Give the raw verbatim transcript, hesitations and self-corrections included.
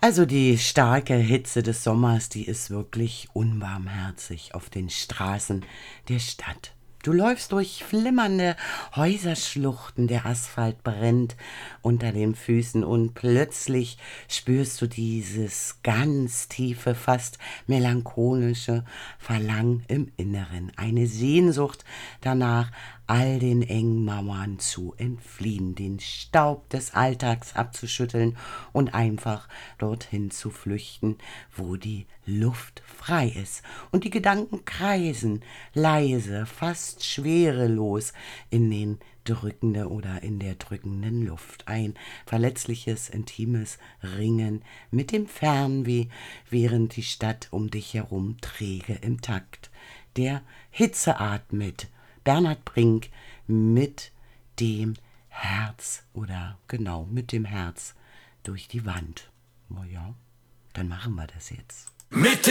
Also die starke Hitze des Sommers, die ist wirklich unbarmherzig auf den Straßen der Stadt. Du läufst durch flimmernde Häuserschluchten, der Asphalt brennt unter den Füßen und plötzlich spürst du dieses ganz tiefe, fast melancholische Verlangen im Inneren, eine Sehnsucht danach, all den engen Mauern zu entfliehen, den Staub des Alltags abzuschütteln und einfach dorthin zu flüchten, wo die Luft frei ist und die Gedanken kreisen, leise, fast schwerelos in den drückende oder in der drückenden Luft. Ein verletzliches, intimes Ringen mit dem Fernweh, während die Stadt um dich herum träge im Takt. Der Hitze atmet. Bernhard Brink mit dem Herz oder genau mit dem Herz durch die Wand. Na ja, dann machen wir das jetzt. Mit